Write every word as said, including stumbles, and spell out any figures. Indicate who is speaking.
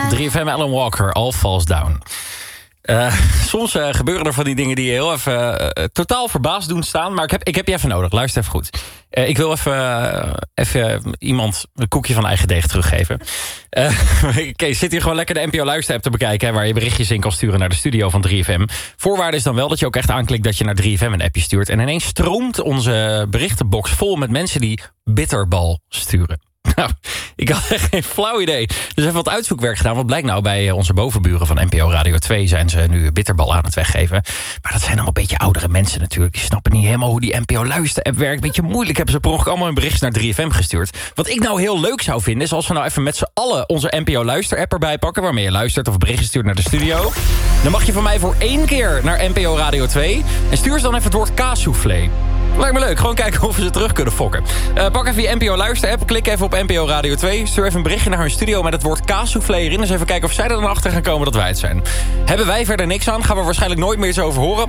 Speaker 1: drie F M Alan Walker, All Falls Down. Uh, soms uh, gebeuren er van die dingen die je heel even uh, totaal verbaasd doen staan. Maar ik heb, ik heb je even nodig. Luister even goed. Uh, ik wil even, uh, even iemand een koekje van eigen deeg teruggeven. Uh, ik zit hier gewoon lekker de N P O Luister-app te bekijken. Hè, waar je berichtjes in kan sturen naar de studio van drie F M. Voorwaarde is dan wel dat je ook echt aanklikt dat je naar drie F M een appje stuurt. En ineens stroomt onze berichtenbox vol met mensen die bitterbal sturen. Nou, ik had echt geen flauw idee. Dus even wat uitzoekwerk gedaan. Wat blijkt nou bij onze bovenburen van N P O Radio twee... zijn ze nu bitterbal aan het weggeven. Maar dat zijn allemaal een beetje oudere mensen natuurlijk. Die snappen niet helemaal hoe die N P O Luister-app werkt. Beetje moeilijk hebben ze per ongeluk allemaal een berichtje naar drie F M gestuurd. Wat ik nou heel leuk zou vinden... is als we nou even met z'n allen onze N P O Luister-app erbij pakken... waarmee je luistert of een berichtje stuurt naar de studio. Dan mag je van mij voor één keer naar N P O Radio twee... en stuur ze dan even het woord kaassoufflé. Lijkt me leuk. Gewoon kijken of we ze terug kunnen fokken. Uh, pak even je N P O Luister-app. Klik even op N P O Radio twee. Stuur even een berichtje naar hun studio met het woord kaassoufflé erin. Dus even kijken of zij er dan achter gaan komen dat wij het zijn. Hebben wij verder niks aan. Gaan we waarschijnlijk nooit meer iets over horen.